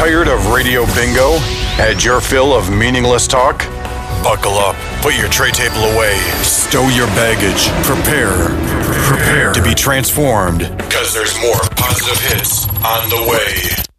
Tired of radio bingo? Had your fill of meaningless talk? Buckle up, put your tray table away, stow your baggage, prepare to be transformed, because there's more positive hits on the way.